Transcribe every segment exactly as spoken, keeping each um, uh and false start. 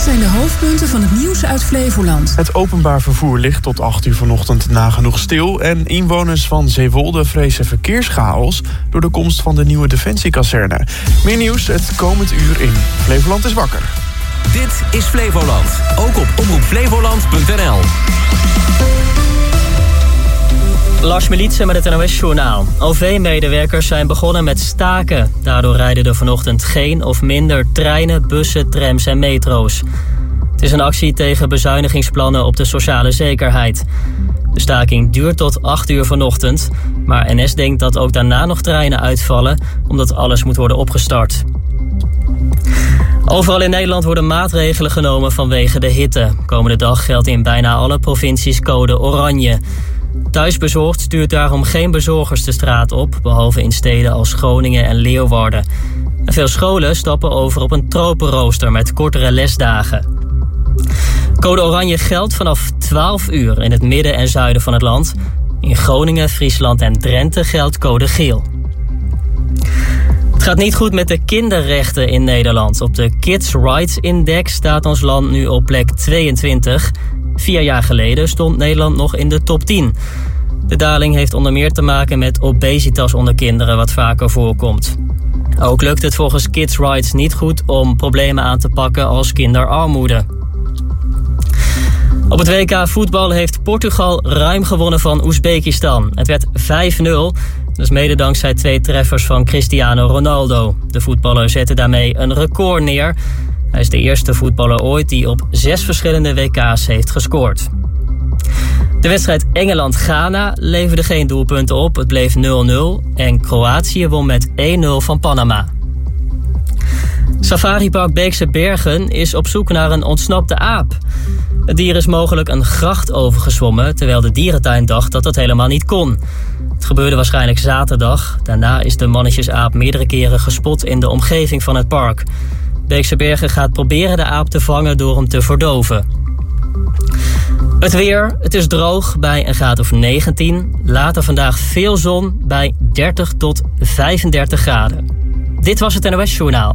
zijn de hoofdpunten van het nieuws uit Flevoland. Het openbaar vervoer ligt tot acht uur vanochtend nagenoeg stil. En inwoners van Zeewolde vrezen verkeerschaos door de komst van de nieuwe defensiekazerne. Meer nieuws het komend uur in Flevoland is wakker. Dit is Flevoland, ook op omroep flevoland punt n l. Lars Militse met het N O S-journaal. O V-medewerkers zijn begonnen met staken. Daardoor rijden er vanochtend geen of minder treinen, bussen, trams en metro's. Het is een actie tegen bezuinigingsplannen op de sociale zekerheid. De staking duurt tot acht uur vanochtend. Maar N S denkt dat ook daarna nog treinen uitvallen, omdat alles moet worden opgestart. Overal in Nederland worden maatregelen genomen vanwege de hitte. Komende dag geldt in bijna alle provincies code oranje. Thuisbezorgd stuurt daarom geen bezorgers de straat op, behalve in steden als Groningen en Leeuwarden. En veel scholen stappen over op een tropenrooster met kortere lesdagen. Code oranje geldt vanaf twaalf uur in het midden en zuiden van het land. In Groningen, Friesland en Drenthe geldt code geel. Het gaat niet goed met de kinderrechten in Nederland. Op de Kids Rights Index staat ons land nu op plek tweeëntwintig. Vier jaar geleden stond Nederland nog in de top tien. De daling heeft onder meer te maken met obesitas onder kinderen, wat vaker voorkomt. Ook lukt het volgens Kids Rights niet goed om problemen aan te pakken als kinderarmoede. Op het W K voetbal heeft Portugal ruim gewonnen van Oezbekistan. Het werd vijf nul, dus mede dankzij twee treffers van Cristiano Ronaldo. De voetballer zette daarmee een record neer. Hij is de eerste voetballer ooit die op zes verschillende W K's heeft gescoord. De wedstrijd Engeland-Ghana leverde geen doelpunten op. Het bleef nul nul en Kroatië won met één nul van Panama. Safaripark Beekse Bergen is op zoek naar een ontsnapte aap. Het dier is mogelijk een gracht overgezwommen, terwijl de dierentuin dacht dat dat helemaal niet kon. Het gebeurde waarschijnlijk zaterdag. Daarna is de mannetjesaap meerdere keren gespot in de omgeving van het park. Beekse Bergen gaat proberen de aap te vangen door hem te verdoven. Het weer, het is droog bij een graad of negentien. Later vandaag veel zon bij dertig tot vijfendertig graden. Dit was het N O S-journaal.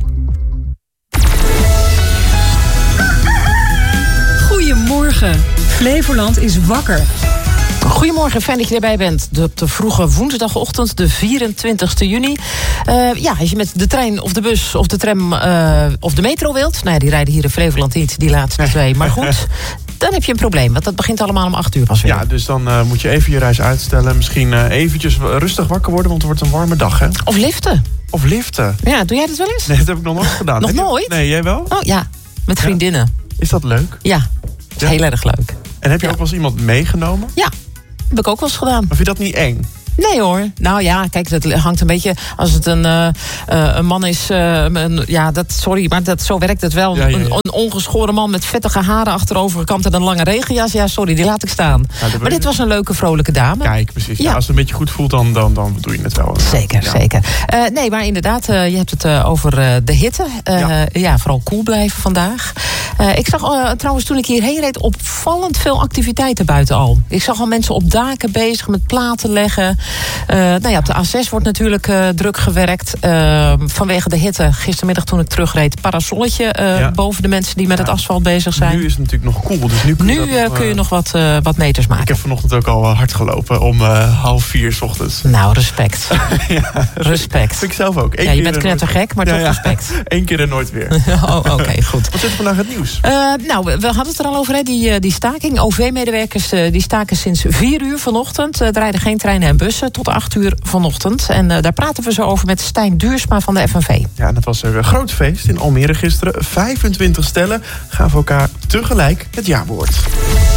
Goedemorgen, Flevoland is wakker. Goedemorgen, fijn dat je erbij bent. De, op de vroege woensdagochtend, de vierentwintigste juni. Uh, ja, als je met de trein of de bus of de tram uh, of de metro wilt... nou ja, die rijden hier in Flevoland niet, die laatste twee. Maar goed, dan heb je een probleem, want dat begint allemaal om acht uur pas weer. Ja, dus dan uh, moet je even je reis uitstellen. Misschien uh, eventjes rustig wakker worden, want het wordt een warme dag, hè? Of liften. Of liften. Ja, doe jij dat wel eens? Nee, dat heb ik nog nooit gedaan. Nog heb nooit? Je... Nee, jij wel? Oh ja, met vriendinnen. Ja. Is dat leuk? Ja, dat is ja. Heel erg leuk. En heb je ja. ook wel eens iemand meegenomen? Ja, heb ik ook wel eens gedaan. Maar vind je dat niet eng? Nee hoor. Nou ja, kijk, dat hangt een beetje... Als het een, uh, uh, een man is... Uh, een, ja, dat, sorry, maar dat, zo werkt het wel. Ja, ja, ja. Een, een ongeschoren man met vettige haren achterovergekant... en een lange regenjas. Ja, sorry, die laat ik staan. Ja, maar dit was een leuke, vrolijke dame. Kijk, precies. Ja. Ja, als het een beetje goed voelt, dan, dan, dan doe je het wel. Zeker, ja. zeker. Uh, nee, maar inderdaad, uh, je hebt het uh, over uh, de hitte. Uh, ja. ja, vooral koel blijven vandaag. Uh, ik zag uh, trouwens, toen ik hierheen reed... opvallend veel activiteiten buiten al. Ik zag al mensen op daken bezig met platen leggen... Uh, nou ja, op de A zes wordt natuurlijk uh, druk gewerkt. Uh, vanwege de hitte. Gistermiddag toen ik terugreed, parasolletje uh, ja. boven de mensen die met ja. het asfalt bezig zijn. Nu is het natuurlijk nog koel. Dus nu kun je, nu, uh, nog, kun je nog wat, uh, wat meters maken. Ik heb vanochtend ook al uh, hard gelopen om uh, half vier 's ochtends. Nou, respect. ja, respect. Vind ik zelf ook. Eén ja, je bent knettergek, maar ja, toch ja. respect. Eén keer en nooit weer. oh, Oké, okay, goed. Wat zit er vandaag het nieuws? Uh, nou, we hadden het er al over, hè, die, die staking. O V-medewerkers uh, die staken sinds vier uur vanochtend. Uh, er rijden geen treinen en bussen tot acht uur vanochtend. En uh, daar praten we zo over met Stijn Duursma van de F N V. Ja, dat was een groot feest in Almere gisteren. vijfentwintig stellen gaven elkaar tegelijk het ja-woord.